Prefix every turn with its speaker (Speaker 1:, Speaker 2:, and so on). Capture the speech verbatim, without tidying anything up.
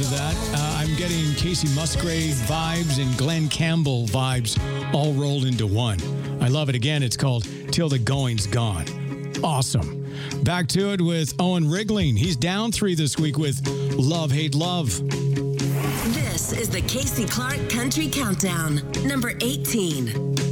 Speaker 1: love that. Uh, I'm getting Casey Musgrave vibes and Glenn Campbell vibes all rolled into one. I love it. Again, it's called Till the Going's Gone. Awesome. Back to it with Owen Rigling. He's down three this week with Love, Hate, Love.
Speaker 2: This is the Casey Clark Country Countdown, number eighteen.